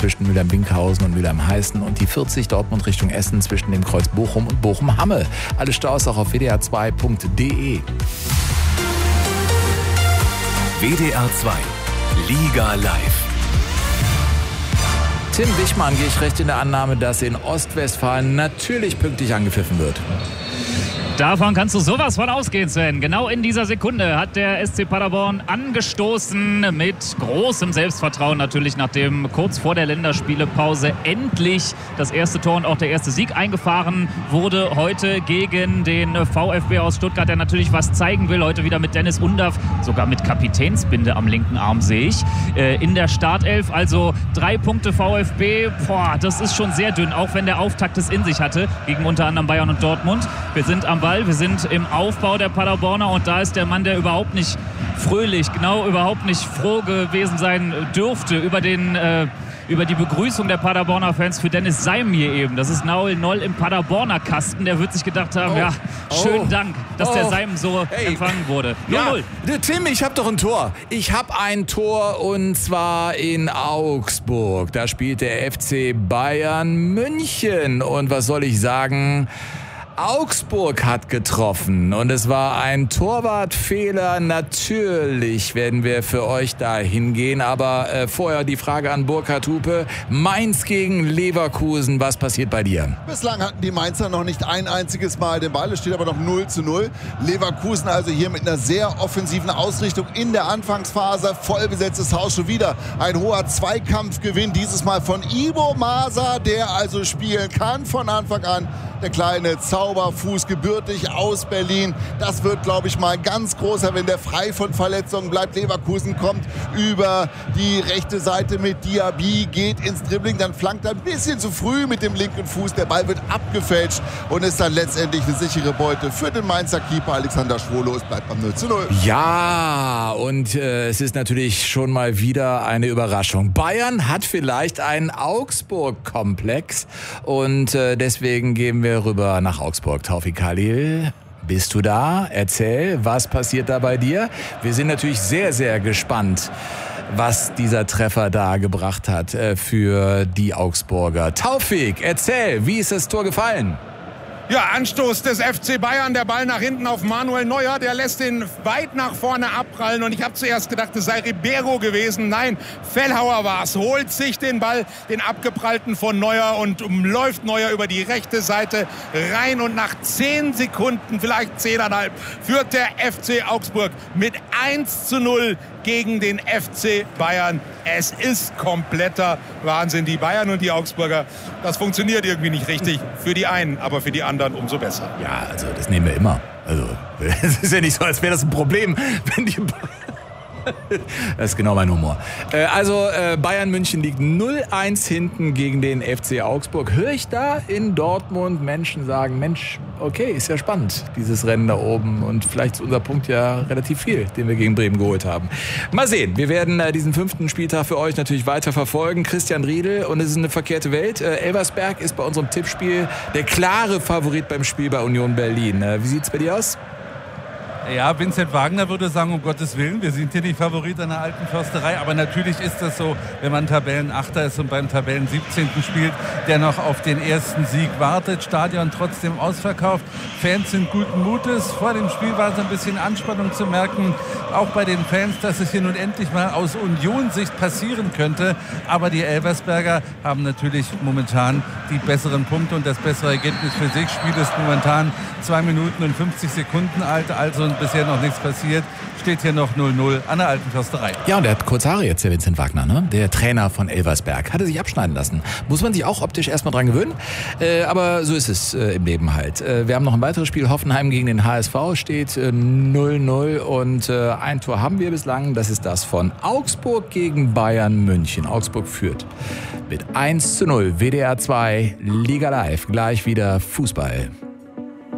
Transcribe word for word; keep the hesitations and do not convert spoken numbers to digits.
zwischen Mülheim-Winkhausen und Mülheim-Heißen und die vierzig Dortmund Richtung Essen zwischen dem Kreuz Bochum und Bochum-Hamme. Alle Staus auch auf w d r zwei punkt d e. W D R zwei Liga Live. Tim Wichmann, gehe ich recht in der Annahme, dass in Ostwestfalen natürlich pünktlich angepfiffen wird? Davon kannst du sowas von ausgehen, Sven. Genau in dieser Sekunde hat der S C Paderborn angestoßen mit großem Selbstvertrauen natürlich, nachdem kurz vor der Länderspielepause endlich das erste Tor und auch der erste Sieg eingefahren wurde. Heute gegen den VfB aus Stuttgart, der natürlich was zeigen will. Heute wieder mit Dennis Undaff, sogar mit Kapitänsbinde am linken Arm sehe ich, äh, in der Startelf. Also drei Punkte VfB, boah, das ist schon sehr dünn, auch wenn der Auftakt es in sich hatte, gegen unter anderem Bayern und Dortmund. Wir sind am Ball, wir sind im Aufbau der Paderborner und da ist der Mann, der überhaupt nicht fröhlich, genau überhaupt nicht froh gewesen sein dürfte über den äh, über die Begrüßung der Paderborner Fans für Dennis Seim hier eben. Das ist null null im Paderborner Kasten. Der wird sich gedacht haben, oh, ja, schönen oh, Dank, dass oh, der Seim so hey, empfangen wurde. null null. Ja, Tim, ich habe doch ein Tor. Ich habe ein Tor und zwar in Augsburg. Da spielt der F C Bayern München. Und was soll ich sagen? Augsburg hat getroffen und es war ein Torwartfehler. Natürlich werden wir für euch da hingehen, aber äh, vorher die Frage an Burkhard Hupe. Mainz gegen Leverkusen, was passiert bei dir? Bislang hatten die Mainzer noch nicht ein einziges Mal den Ball, es steht aber noch null zu null. Leverkusen also hier mit einer sehr offensiven Ausrichtung in der Anfangsphase, vollbesetztes Haus, schon wieder ein hoher Zweikampfgewinn, dieses Mal von Ibo Masa, der also spielen kann von Anfang an. Der kleine Zauberfuß, gebürtig aus Berlin. Das wird, glaube ich, mal ein ganz großer, wenn der frei von Verletzungen bleibt. Leverkusen kommt über die rechte Seite mit Diaby, geht ins Dribbling, dann flankt er ein bisschen zu früh mit dem linken Fuß. Der Ball wird abgefälscht und ist dann letztendlich eine sichere Beute für den Mainzer Keeper Alexander Schwolo. Es bleibt beim null zu null. Ja, und äh, es ist natürlich schon mal wieder eine Überraschung. Bayern hat vielleicht einen Augsburg-Komplex und äh, deswegen geben wir rüber nach Augsburg. Taufik Khalil, bist du da? Erzähl, was passiert da bei dir? Wir sind natürlich sehr, sehr gespannt, was dieser Treffer da gebracht hat äh, für die Augsburger. Taufik, erzähl, wie ist das Tor gefallen? Ja, Anstoß des F C Bayern, der Ball nach hinten auf Manuel Neuer, der lässt ihn weit nach vorne abprallen und ich habe zuerst gedacht, es sei Ribeiro gewesen. Nein, Fellhauer war es, holt sich den Ball, den abgeprallten von Neuer und läuft Neuer über die rechte Seite rein und nach zehn Sekunden, vielleicht zehneinhalb, führt der F C Augsburg mit eins zu null gegen den F C Bayern. Es ist kompletter Wahnsinn. Die Bayern und die Augsburger, das funktioniert irgendwie nicht richtig. Für die einen, aber für die anderen umso besser. Ja, also das nehmen wir immer. Also es ist ja nicht so, als wäre das ein Problem, wenn die... Das ist genau mein Humor. Also Bayern München liegt null eins hinten gegen den F C Augsburg. Höre ich da in Dortmund Menschen sagen, Mensch, okay, ist ja spannend, dieses Rennen da oben. Und vielleicht ist unser Punkt ja relativ viel, den wir gegen Bremen geholt haben. Mal sehen, wir werden diesen fünften Spieltag für euch natürlich weiter verfolgen. Christian Riedel und es ist eine verkehrte Welt. Elversberg ist bei unserem Tippspiel der klare Favorit beim Spiel bei Union Berlin. Wie sieht es bei dir aus? Ja, Vincent Wagner würde sagen, um Gottes Willen, wir sind hier nicht Favorit an der alten Försterei. Aber natürlich ist das so, wenn man Tabellenachter ist und beim Tabellen siebzehnten spielt, der noch auf den ersten Sieg wartet. Stadion trotzdem ausverkauft. Fans sind guten Mutes. Vor dem Spiel war so ein bisschen Anspannung zu merken. Auch bei den Fans, dass es hier nun endlich mal aus Union-Sicht passieren könnte. Aber die Elversberger haben natürlich momentan die besseren Punkte und das bessere Ergebnis für sich. Spiel ist momentan zwei Minuten und fünfzig Sekunden alt, also bisher noch nichts passiert. Steht hier noch null null an der alten Försterei. Ja, und der hat kurze Haare jetzt, der Vincent Wagner, ne? Der Trainer von Elversberg. Hatte sich abschneiden lassen. Muss man sich auch optisch erstmal dran gewöhnen. Äh, aber so ist es äh, im Leben halt. Äh, wir haben noch ein weiteres Spiel. Hoffenheim gegen den H S V steht äh, null null. Und äh, ein Tor haben wir bislang. Das ist das von Augsburg gegen Bayern München. Augsburg führt mit eins zu null. W D R zwei Liga Live. Gleich wieder Fußball.